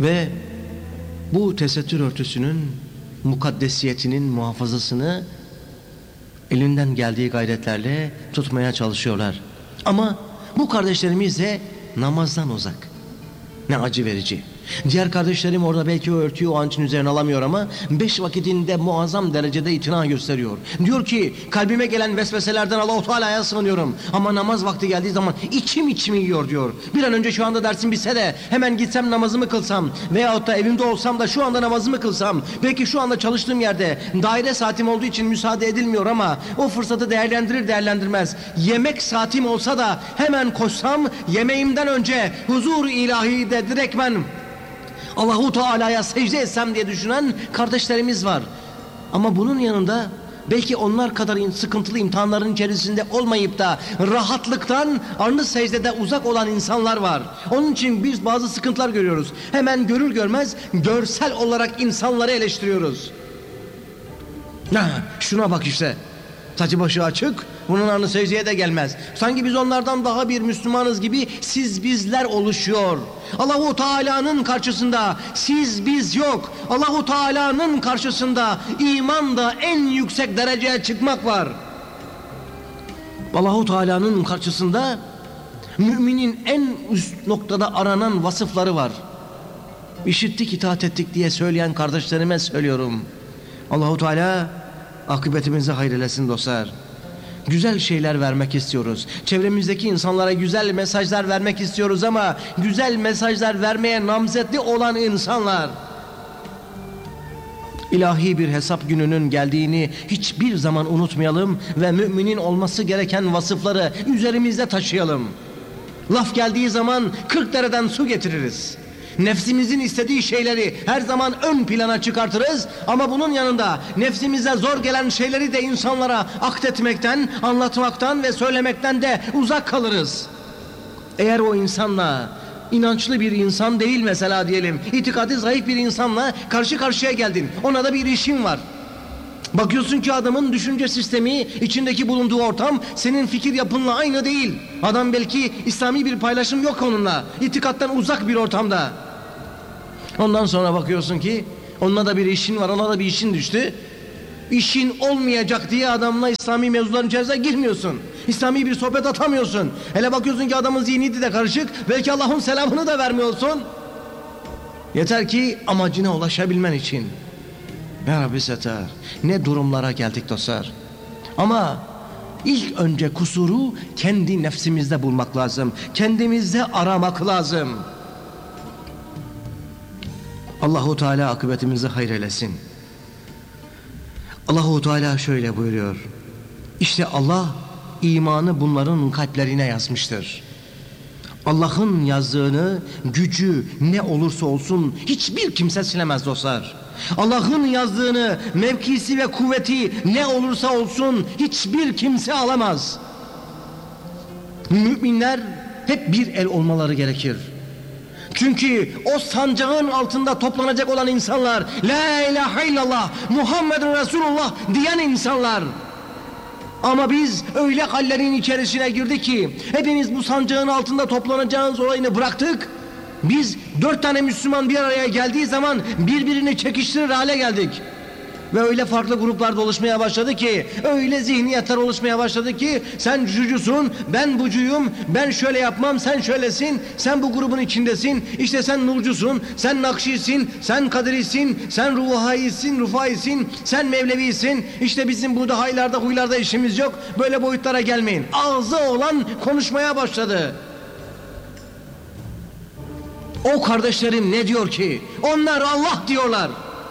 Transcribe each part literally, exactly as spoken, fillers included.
Ve bu tesettür örtüsünün mukaddesiyetinin muhafazasını elinden geldiği gayretlerle tutmaya çalışıyorlar. Ama bu kardeşlerimiz de namazdan uzak. Ne acı verici. Diğer kardeşlerim orada belki o örtüyü o an için üzerine alamıyor ama beş vakitinde muazzam derecede itina gösteriyor. Diyor ki kalbime gelen vesveselerden Allah-u Teala'ya sığınıyorum. Ama namaz vakti geldiği zaman içim içimi yiyor diyor. Bir an önce şu anda dersim bitse de hemen gitsem namazımı kılsam veyahut da evimde olsam da şu anda namazımı kılsam. Belki şu anda çalıştığım yerde daire saatim olduğu için müsaade edilmiyor ama o fırsatı değerlendirir değerlendirmez. Yemek saatim olsa da hemen koşsam yemeğimden önce huzur ilahide direktmen Allah-u Teala'ya secde etsem diye düşünen kardeşlerimiz var. Ama bunun yanında belki onlar kadar sıkıntılı imtihanların içerisinde olmayıp da rahatlıktan arnı secdede uzak olan insanlar var. Onun için biz bazı sıkıntılar görüyoruz. Hemen görür görmez görsel olarak insanları eleştiriyoruz. Ha, şuna bak işte. Saçı başı açık, bunun arnı secdeye de gelmez. Sanki biz onlardan daha bir Müslümanız gibi siz bizler oluşuyor. Allahu Teala'nın karşısında siz biz yok. Allahu Teala'nın karşısında imanda en yüksek dereceye çıkmak var. Allahu Teala'nın karşısında müminin en üst noktada aranan vasıfları var. İşittik, itaat ettik diye söyleyen kardeşlerime söylüyorum. Allahu Teala akıbetimizi hayrelesin dostlar. Güzel şeyler vermek istiyoruz. Çevremizdeki insanlara güzel mesajlar vermek istiyoruz ama güzel mesajlar vermeye namzetli olan insanlar ilahi bir hesap gününün geldiğini hiçbir zaman unutmayalım ve müminin olması gereken vasıfları üzerimizde taşıyalım. Laf geldiği zaman kırk dereden su getiririz. Nefsimizin istediği şeyleri her zaman ön plana çıkartırız ama bunun yanında nefsimize zor gelen şeyleri de insanlara akletmekten, anlatmaktan ve söylemekten de uzak kalırız. Eğer o insanla inançlı bir insan değil mesela diyelim, itikadı zayıf bir insanla karşı karşıya geldin, ona da bir işin var. Bakıyorsun ki adamın düşünce sistemi, içindeki bulunduğu ortam senin fikir yapınla aynı değil. Adam belki İslami bir paylaşım yok onunla. İtikattan uzak bir ortamda. Ondan sonra bakıyorsun ki onunla da bir işin var, ona da bir işin düştü. İşin olmayacak diye adamla İslami mevzuların içerisine girmiyorsun. İslami bir sohbet atamıyorsun. Hele bakıyorsun ki adamın zihniyeti de karışık. Belki Allah'ın selamını da vermiyorsun. Yeter ki amacına ulaşabilmen için. Ya Rabbi seter. Ne durumlara geldik dostlar. Ama ilk önce kusuru kendi nefsimizde bulmak lazım. Kendimizde aramak lazım. Allahu Teala akıbetimizi hayrelesin. Allahu Teala şöyle buyuruyor. İşte Allah imanı bunların kalplerine yazmıştır. Allah'ın yazdığını gücü ne olursa olsun hiçbir kimse silemez dostlar. Allah'ın yazdığını mevkisi ve kuvveti ne olursa olsun hiçbir kimse alamaz. Müminler hep bir el olmaları gerekir. Çünkü o sancağın altında toplanacak olan insanlar, La ilahe illallah Muhammedun Resulullah diyen insanlar. Ama biz öyle hallerin içerisine girdik ki hepimiz bu sancağın altında toplanacağımız olayını bıraktık. Biz dört tane Müslüman bir araya geldiği zaman birbirini çekiştirir hale geldik. Ve öyle farklı gruplarda oluşmaya başladı ki, öyle zihniyetler oluşmaya başladı ki, sen cücüsün, ben bucuyum, ben şöyle yapmam, sen şöylesin, sen bu grubun içindesin, işte sen nurcusun, sen nakşisin, sen kadirisin, sen ruhaisin, rufaisin, sen mevlevisin, işte bizim burada haylarda huylarda işimiz yok, böyle boyutlara gelmeyin. Ağzı olan konuşmaya başladı. O kardeşlerim ne diyor ki? Onlar Allah diyorlar.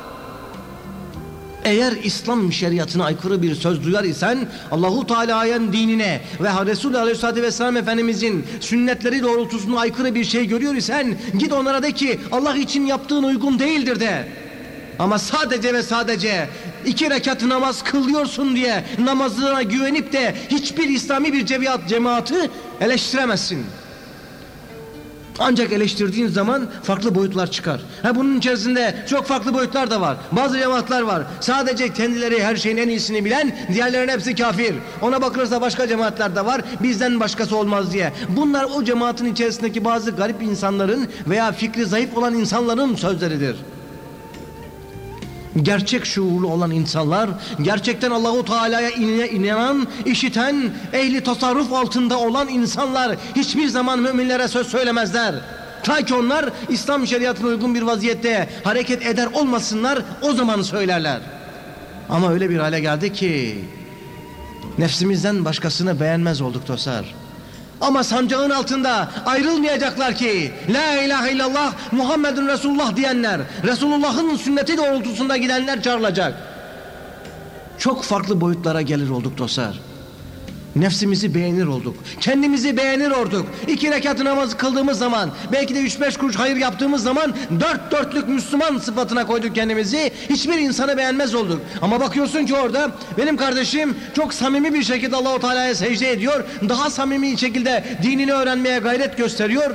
Eğer İslam şeriatına aykırı bir söz duyar isen Allahu Teala'nın dinine ve Resulü Aleyhisselatü Vesselam Efendimizin sünnetleri doğrultusunda aykırı bir şey görüyor isen git onlara de ki Allah için yaptığın uygun değildir de. Ama sadece ve sadece iki rekat namaz kılıyorsun diye namazına güvenip de hiçbir İslami bir cemaat, cemaati eleştiremezsin. Ancak eleştirdiğin zaman farklı boyutlar çıkar. Ha, bunun içerisinde çok farklı boyutlar da var. Bazı cemaatler var. Sadece kendileri her şeyin en iyisini bilen, diğerlerinin hepsi kafir. Ona bakılırsa başka cemaatler de var. Bizden başkası olmaz diye. Bunlar o cemaatin içerisindeki bazı garip insanların veya fikri zayıf olan insanların sözleridir. Gerçek şuurlu olan insanlar, gerçekten Allahu Teala'ya inanan, işiten, ehli tasarruf altında olan insanlar hiçbir zaman müminlere söz söylemezler. Ta ki onlar İslam şeriatına uygun bir vaziyette hareket eder olmasınlar, o zaman söylerler. Ama öyle bir hale geldi ki nefsimizden başkasını beğenmez olduk dostlar. Ama sancağın altında ayrılmayacaklar ki La ilahe illallah Muhammedun Resulullah diyenler, Resulullah'ın sünneti doğrultusunda gidenler çağrılacak. Çok farklı boyutlara gelir olduk dostlar. Nefsimizi beğenir olduk. Kendimizi beğenir olduk. İki rekat namazı kıldığımız zaman, belki de üç beş kuruş hayır yaptığımız zaman dört dörtlük Müslüman sıfatına koyduk kendimizi. Hiçbir insanı beğenmez olduk. Ama bakıyorsun ki orada benim kardeşim çok samimi bir şekilde Allahu Teala'ya secde ediyor. Daha samimi şekilde dinini öğrenmeye gayret gösteriyor.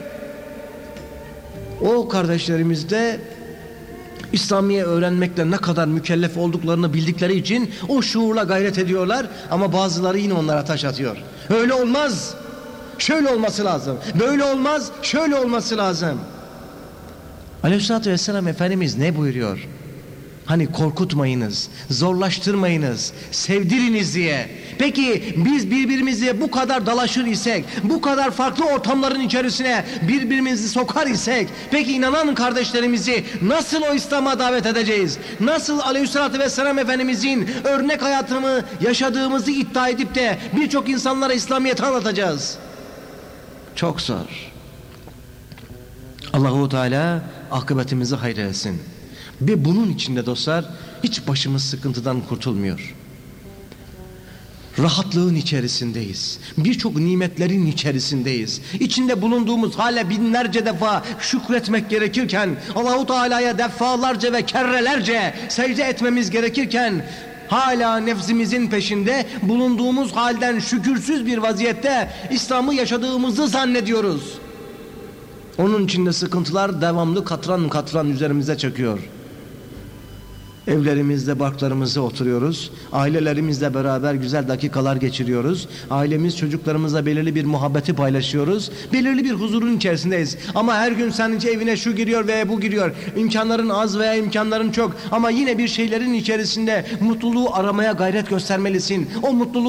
O kardeşlerimiz de İslamiye öğrenmekle ne kadar mükellef olduklarını bildikleri için o şuurla gayret ediyorlar, ama bazıları yine onlara taş atıyor. Öyle olmaz, şöyle olması lazım, böyle olmaz, şöyle olması lazım. Aleyhisselatü Vesselam Efendimiz ne buyuruyor? Hani korkutmayınız, zorlaştırmayınız, sevdiriniz diye. Peki biz birbirimize bu kadar dalaşır isek, bu kadar farklı ortamların içerisine birbirimizi sokar isek, peki inanan kardeşlerimizi nasıl o İslam'a davet edeceğiz? Nasıl Aleyhisselatü Vesselam Efendimizin örnek hayatını yaşadığımızı iddia edip de birçok insanlara İslamiyet'i anlatacağız? Çok zor. Allahu Teala akıbetimizi hayretsin. Ve bunun içinde dostlar hiç başımız sıkıntıdan kurtulmuyor. Rahatlığın içerisindeyiz. Birçok nimetlerin içerisindeyiz. İçinde bulunduğumuz hale binlerce defa şükretmek gerekirken, Allahu Teala'ya defalarca ve kerrelerce secde etmemiz gerekirken, hala nefsimizin peşinde bulunduğumuz halden şükürsüz bir vaziyette İslam'ı yaşadığımızı zannediyoruz. Onun içinde sıkıntılar devamlı katran katran üzerimize çöküyor. Evlerimizde, barklarımızda oturuyoruz. Ailelerimizle beraber güzel dakikalar geçiriyoruz. Ailemiz, çocuklarımızla belirli bir muhabbeti paylaşıyoruz. Belirli bir huzurun içerisindeyiz. Ama her gün senin evine şu giriyor veya bu giriyor. İmkanların az veya imkanların çok. Ama yine bir şeylerin içerisinde mutluluğu aramaya gayret göstermelisin. O mutluluğu